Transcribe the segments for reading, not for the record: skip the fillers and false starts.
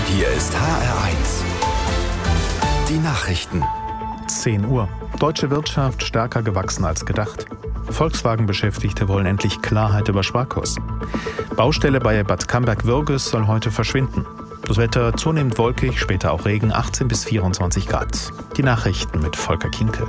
Hier ist HR1. Die Nachrichten. 10 Uhr. Deutsche Wirtschaft stärker gewachsen als gedacht. Volkswagen-Beschäftigte wollen endlich Klarheit über Sparkurs. Baustelle bei Bad Camberg-Würges soll heute verschwinden. Das Wetter zunehmend wolkig, später auch Regen, 18 bis 24 Grad. Die Nachrichten mit Volker Kienke.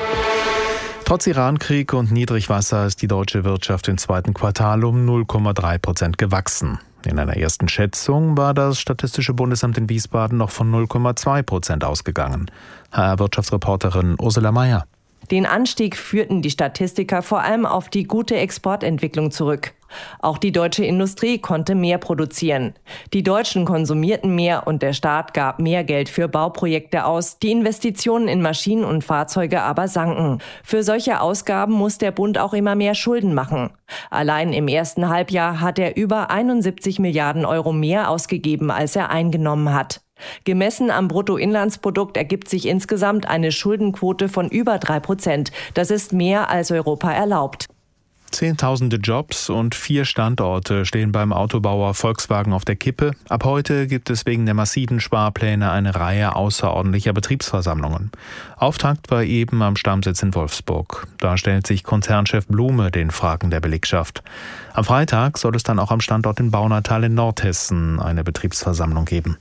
Trotz Irankrieg und Niedrigwasser ist die deutsche Wirtschaft im zweiten Quartal um 0,3% gewachsen. In einer ersten Schätzung war das Statistische Bundesamt in Wiesbaden noch von 0,2% ausgegangen. HR-Wirtschaftsreporterin Ursula Mayer. Den Anstieg führten die Statistiker vor allem auf die gute Exportentwicklung zurück. Auch die deutsche Industrie konnte mehr produzieren. Die Deutschen konsumierten mehr und der Staat gab mehr Geld für Bauprojekte aus. Die Investitionen in Maschinen und Fahrzeuge aber sanken. Für solche Ausgaben muss der Bund auch immer mehr Schulden machen. Allein im ersten Halbjahr hat er über 71 Milliarden Euro mehr ausgegeben, als er eingenommen hat. Gemessen am Bruttoinlandsprodukt ergibt sich insgesamt eine Schuldenquote von über 3%. Das ist mehr, als Europa erlaubt. Zehntausende Jobs und 4 Standorte stehen beim Autobauer Volkswagen auf der Kippe. Ab heute gibt es wegen der massiven Sparpläne eine Reihe außerordentlicher Betriebsversammlungen. Auftakt war eben am Stammsitz in Wolfsburg. Da stellt sich Konzernchef Blume den Fragen der Belegschaft. Am Freitag soll es dann auch am Standort in Baunatal in Nordhessen eine Betriebsversammlung geben.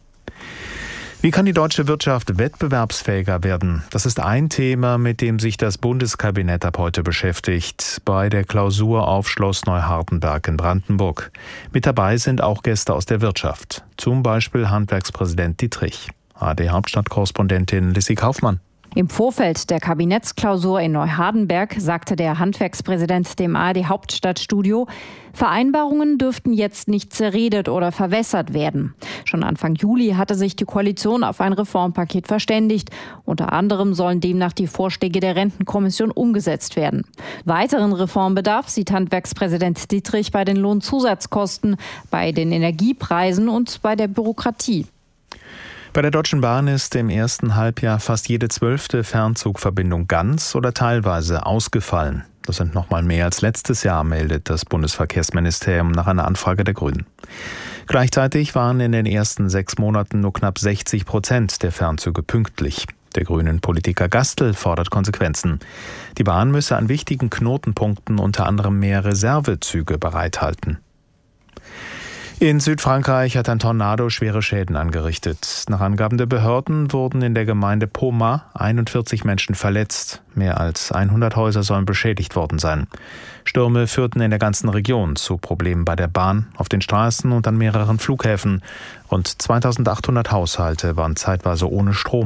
Wie kann die deutsche Wirtschaft wettbewerbsfähiger werden? Das ist ein Thema, mit dem sich das Bundeskabinett ab heute beschäftigt, bei der Klausur auf Schloss Neuhardenberg in Brandenburg. Mit dabei sind auch Gäste aus der Wirtschaft, zum Beispiel Handwerkspräsident Dietrich. ARD-Hauptstadtkorrespondentin Lissy Kaufmann. Im Vorfeld der Kabinettsklausur in Neuhardenberg sagte der Handwerkspräsident dem ARD-Hauptstadtstudio, Vereinbarungen dürften jetzt nicht zerredet oder verwässert werden. Schon Anfang Juli hatte sich die Koalition auf ein Reformpaket verständigt. Unter anderem sollen demnach die Vorschläge der Rentenkommission umgesetzt werden. Weiteren Reformbedarf sieht Handwerkspräsident Dietrich bei den Lohnzusatzkosten, bei den Energiepreisen und bei der Bürokratie. Bei der Deutschen Bahn ist im ersten Halbjahr fast jede 12. Fernzugverbindung ganz oder teilweise ausgefallen. Das sind nochmal mehr als letztes Jahr, meldet das Bundesverkehrsministerium nach einer Anfrage der Grünen. Gleichzeitig waren in den ersten 6 Monaten nur knapp 60% der Fernzüge pünktlich. Der grünen Politiker Gastel fordert Konsequenzen. Die Bahn müsse an wichtigen Knotenpunkten unter anderem mehr Reservezüge bereithalten. In Südfrankreich hat ein Tornado schwere Schäden angerichtet. Nach Angaben der Behörden wurden in der Gemeinde Poma 41 Menschen verletzt. Mehr als 100 Häuser sollen beschädigt worden sein. Stürme führten in der ganzen Region zu Problemen bei der Bahn, auf den Straßen und an mehreren Flughäfen. Rund 2800 Haushalte waren zeitweise ohne Strom.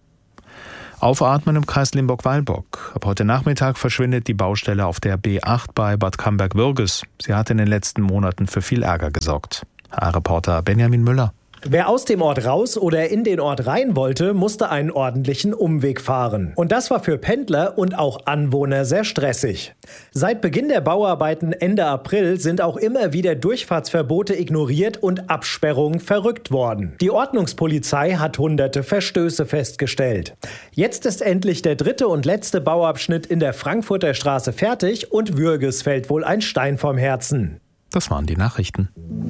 Aufatmen im Kreis Limburg-Weilburg. Ab heute Nachmittag verschwindet die Baustelle auf der B8 bei Bad Camberg-Würges. Sie hat in den letzten Monaten für viel Ärger gesorgt. HR-Reporter Benjamin Müller. Wer aus dem Ort raus oder in den Ort rein wollte, musste einen ordentlichen Umweg fahren. Und das war für Pendler und auch Anwohner sehr stressig. Seit Beginn der Bauarbeiten Ende April sind auch immer wieder Durchfahrtsverbote ignoriert und Absperrungen verrückt worden. Die Ordnungspolizei hat hunderte Verstöße festgestellt. Jetzt ist endlich der 3. und letzte Bauabschnitt in der Frankfurter Straße fertig und Würges fällt wohl ein Stein vom Herzen. Das waren die Nachrichten.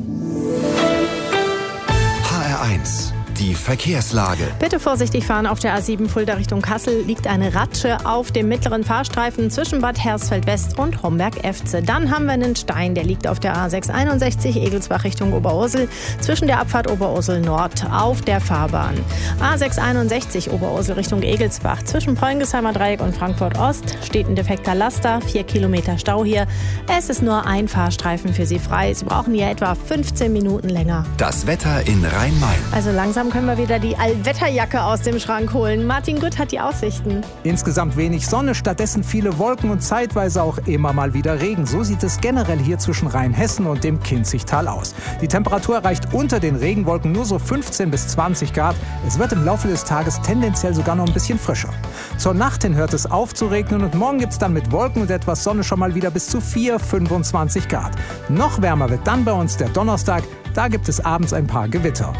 HR1, die Verkehrslage. Bitte vorsichtig fahren auf der A7 Fulda Richtung Kassel. Liegt eine Ratsche auf dem mittleren Fahrstreifen zwischen Bad Hersfeld-West und Homberg-Efze. Dann haben wir einen Stein, der liegt auf der A661 Egelsbach Richtung Oberursel. Zwischen der Abfahrt Oberursel Nord auf der Fahrbahn. A661 Oberursel Richtung Egelsbach. Zwischen Preungesheimer Dreieck und Frankfurt Ost steht ein defekter Laster. 4 Kilometer Stau hier. Es ist nur ein Fahrstreifen für Sie frei. Sie brauchen hier etwa 15 Minuten länger. Das Wetter in Rhein-Main. Also langsam können wir wieder die Allwetterjacke aus dem Schrank holen. Martin Gütt hat die Aussichten. Insgesamt wenig Sonne, stattdessen viele Wolken und zeitweise auch immer mal wieder Regen. So sieht es generell hier zwischen Rheinhessen und dem Kinzigtal aus. Die Temperatur erreicht unter den Regenwolken nur so 15 bis 20 Grad. Es wird im Laufe des Tages tendenziell sogar noch ein bisschen frischer. Zur Nacht hin hört es auf zu regnen und morgen gibt es dann mit Wolken und etwas Sonne schon mal wieder bis zu 25 Grad. Noch wärmer wird dann bei uns der Donnerstag. Da gibt es abends ein paar Gewitter.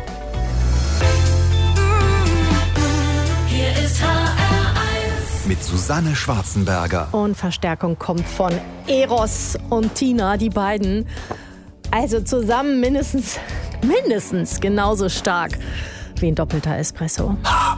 Mit Susanne Schwarzenberger. Und Verstärkung kommt von Eros und Tina, die beiden. Also zusammen mindestens mindestens genauso stark wie ein doppelter Espresso.